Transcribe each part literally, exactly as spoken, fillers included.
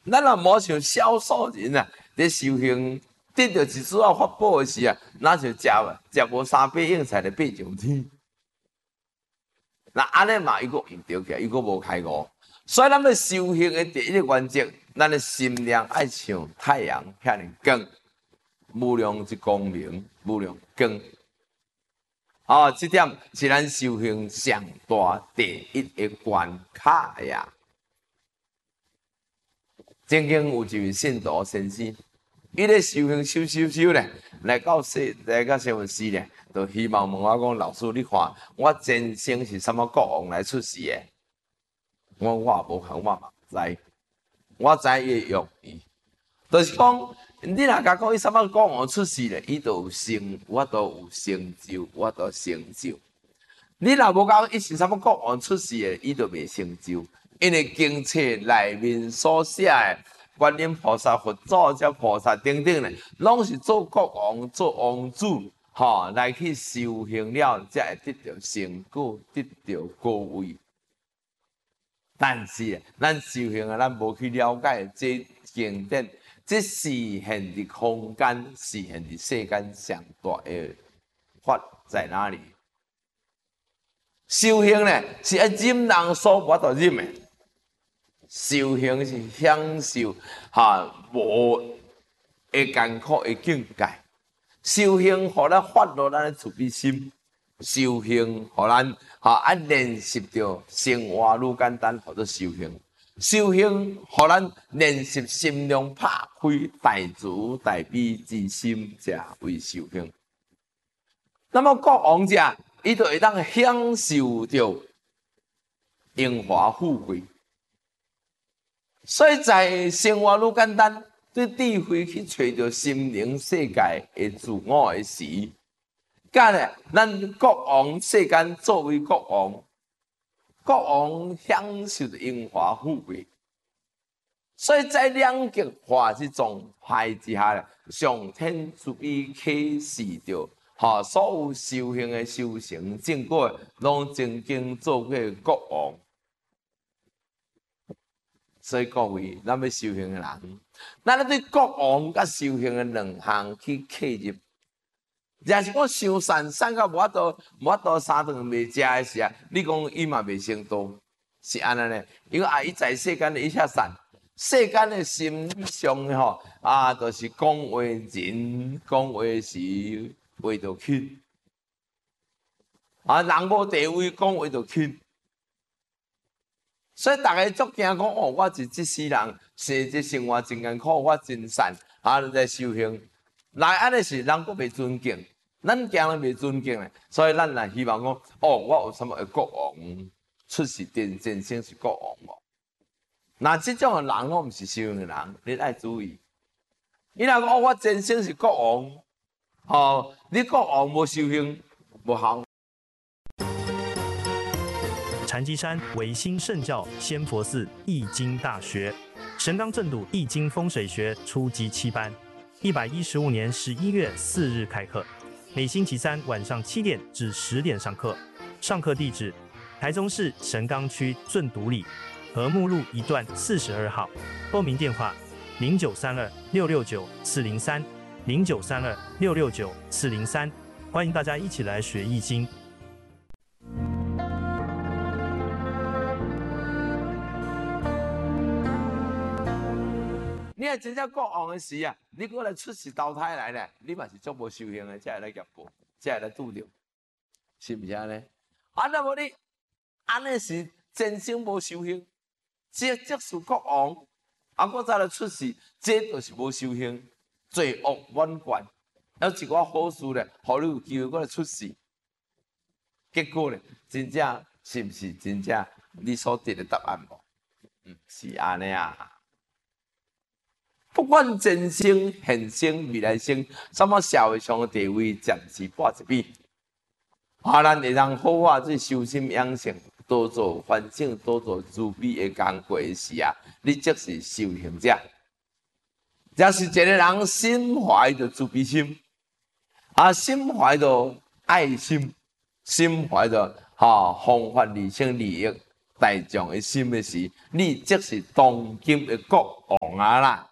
咱若无像少数人啊，伫修行得到一主要法宝的时啊，那就食食无三百应菜就爬上天。那安尼嘛，伊个用着起来，伊个无开悟。所以咱要修行的第一个原则，咱的心量爱像太阳遐尼光，无量之光明，无量光。哦，这点是咱修行上大第一个关卡呀。曾经有一位信徒先生，伊咧修行修修修咧，来到世来到新闻寺咧，就希望问我讲：老师，你看我前生是什么国王来出世的？我我无看，我嘛知，我知伊的用意，就是讲，你若甲讲伊什么国王出世咧，伊就有成，我都有成就，我都成就。你若无讲伊是什么国王出世的，伊就未成就。因为经册内面所写的观音菩萨、佛祖、这菩萨等等咧，拢是做国王、做王子，吼、来去修行了，才会得到成果，得到高位。但是，咱修行啊，咱无去了解这经典，这实现的空间，实现的世间上大的法在哪里？修行呢，是要忍人所无法忍的。修行是享受哈无会艰苦的境界。修行，互咱发落咱的慈悲心。修行，互咱哈啊练习着生活愈简单，叫做修行。修行，互咱练习心量拍开，大慈大悲之心，才为修行。那么国王者，伊就会当享受着荣华富贵。所以在生活愈简单，对智慧去找着心灵世界的自我的时，甲咧，咱国王世间作为国王，国王享受着荣华富贵。所以在两极化这种派之下咧，上天慈悲启示着，哈，所有修行的修行正果，拢曾经做过国王。所以各位，咱要修行的人，咱要对国王甲修行的两项去契入。若是讲修善善到无法度无法度三顿未食的时啊，你讲伊嘛未成道，是安尼咧。因为啊，伊在世间伊遐善，世间的心理上吼啊，就是讲话人，讲话是话就轻，啊，人无地位，讲话就轻。所以大家足惊讲哦，我是这世人，生这生活真艰苦，我真善，啊，在修行，来安尼是人佫未尊敬，咱惊人未尊敬咧，所以咱来希望讲，哦，我有什么国王出世真真正是国王哦。那这种的人，我毋是修行的人，你爱注意。你若讲哦，我真正是国王，哦，你国王无修行，无效。 禅机山唯心圣教仙佛寺易经大学，神冈正笃易经风水学初级七班，一百一十五年十一月四日开课，每星期三晚上七点至十点上课。上课地址：台中市神冈区正笃里和睦路一段四十二号。报名电话：零九三二六六九四零三零九三二六六九四零三。欢迎大家一起来学易经。 你若真正国王的时啊，你过来出世投胎来咧，你嘛是足无修行的，才会来业报，才会来拄着，是毋是安尼？啊，那么你安尼是真正无修行，这即是国王，啊，我再来出世，这就是无修行，罪恶满贯。有一寡好事咧，互你有机会过来出世，结果咧，真正是毋是真正你所得的答案无？嗯，是安尼啊。不管前生、现生、未来生，什么社会上的地位暂时挂一边，啊，咱会让好啊，这修心养性，多做反省，多做慈悲的工作时啊，你即是修行者。若是一个人心怀着慈悲心，啊，心怀着爱心，心怀着哈弘法利生利益， 大众的心的时，你即是当今的国王啊啦！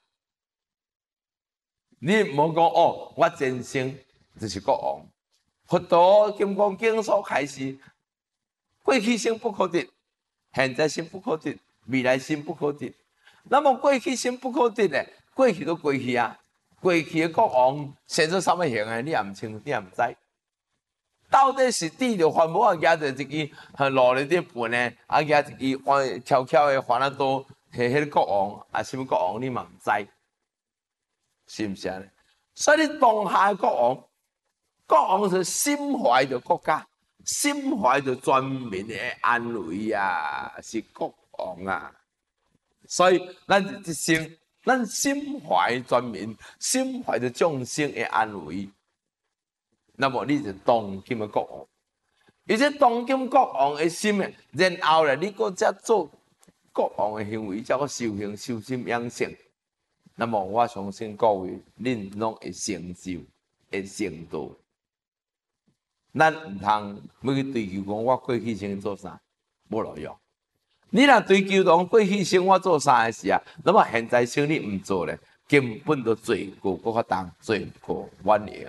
你唔好讲哦，我前生就是国王。佛陀金刚经所开始，过去生不可得，现在生不可得，未来生不可得。那么过去生不可得咧，过去都过去啊。过去的国王生做什么形啊？你也唔清，你也唔知。到底是地着环保啊，举着一支落嚟啲盆咧，啊举一支弯悄悄的翻得多，系迄个国王啊，什么国王你嘛唔知，是唔是啊？所以你当下的国王，国王是心怀着国家，心怀着全民的安危啊，是国王啊。所以咱一生，咱心怀全民，心怀着众生的安危。那么你是当今的国王，而且当今国王的心诶，然后咧，你搁再做国王的行为，才搁修行、修心养性。那么我相信各位，恁拢会成就，会成道。咱唔通要去追求讲我过去生做啥，无路用。你若追求讲过去生我做啥的时啊，那么现在生你唔做咧，根本都做过搁较重，做过完赢。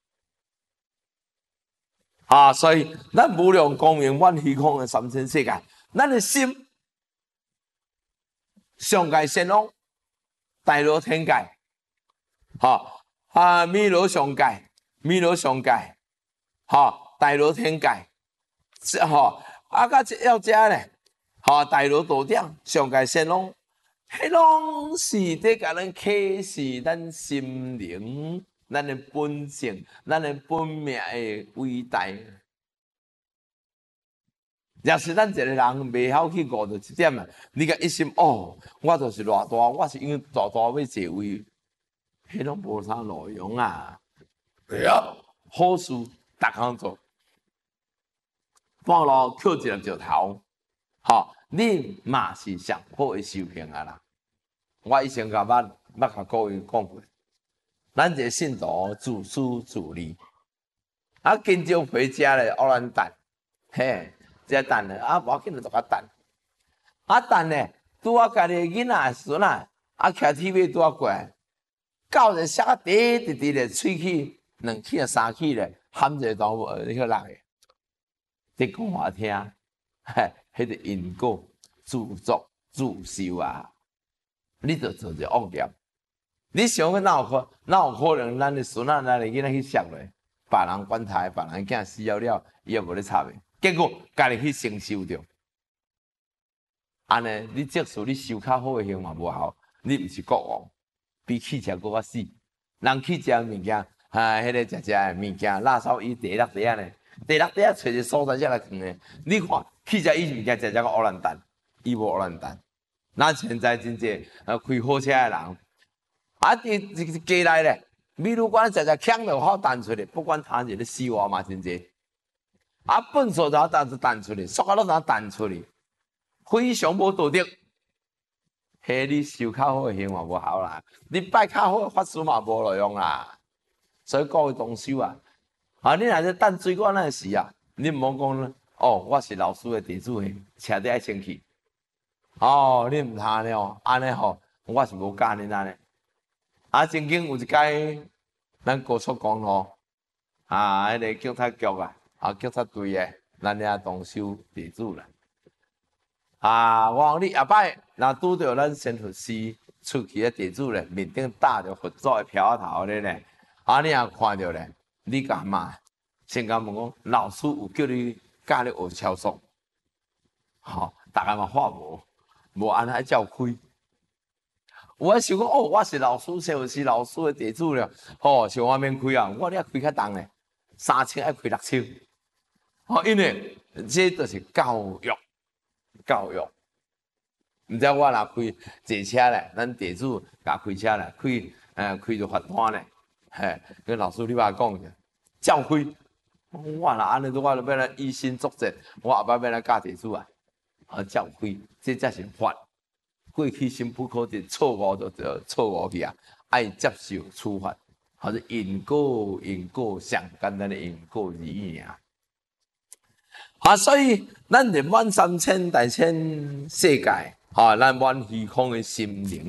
啊，所以咱无量光明万虚空的三千世界，咱的心上界仙翁、大罗天界，哈啊弥罗上界、弥罗上界，哈大罗天界，哈啊甲要遮咧，哈大罗道场、上界仙翁，迄拢是伫甲咱启示咱心灵。咱的本性，咱的本命的伟大。若是咱一个人袂晓去悟到一点啊，你甲一心哦，我就是偌大，我是因为大大要坐位，迄拢无啥路用啊。对啊，好事逐项做，半路扣一个石头，吼，你嘛是上好的修行啊啦。我以前甲捌捌甲各位讲过。咱一个信徒自私自利，啊，经常回家咧，乌兰蛋，嘿，这蛋咧，啊，无要紧就甲蛋，啊蛋咧，拄啊家己囡仔孙啊，啊骑铁马拄啊过来，到日写啊滴滴滴咧，喙齿两齿啊三齿咧，含一个都无迄个人个，你讲我听，嘿，迄个因果自作自受啊，你就做者恶业。你想个哪有可哪有可能？咱的孙仔、咱的囡仔去摔落，别人管他，别人囝死了了，伊也无咧插的。结果家己去承受着。安尼，你即使你修较好的行嘛无效，你毋是国王，比汽车搁较死。人去食物件，啊，迄个食食的物件，拉扫伊第六底啊呢，第六底啊找一个所在才来放的。你看去食伊物件，食食个乌兰蛋，伊无乌兰蛋。咱现在真济呃开好车的人。啊！伫伫家内咧，美术馆食食强就好弹出来，不管他日咧死活嘛，真济。啊，粪扫就弹就弹出来，塑胶都怎弹出来，非常无道德。迄你修较好的行嘛无效啦，你拜较好的法师嘛无路用啦。所以各位同修啊，啊，你若是等水管那时啊，你毋好讲哦，我是老师的弟子诶，车底爱先去。哦，你毋通安尼哦，安尼吼，我是无教恁安尼。啊，曾经有一届，咱高速公路啊，迄个警察局啊，啊警察队诶，咱遐同修弟子啦。啊，我讲你下摆若拄着咱仙佛师出去诶弟子咧，面顶搭着佛祖诶飘头咧咧，啊，你若看着咧，你干嘛？先甲问讲，老师有叫你教你学超速？吼，大家嘛话无，无安尼照开。我想讲哦，我是老师，是佛是老师的弟子了。哦，像我免开啊，我咧开较重咧，三千爱开六千。哦，因为这就是教育，教育。毋知我若开坐车咧，咱弟子甲开车咧，开呃开就罚单咧。嘿，跟老师你话讲者，照开。我若安尼，我就要来以身作则，我后摆要来教弟子啊，啊照开，这才是法。过去心不可得，错误就就错误去啊！爱接受处罚，或者因果因果上简单的因果而已啊！ 啊，所以咱连万三千大千世界，啊，咱万虚空的心灵。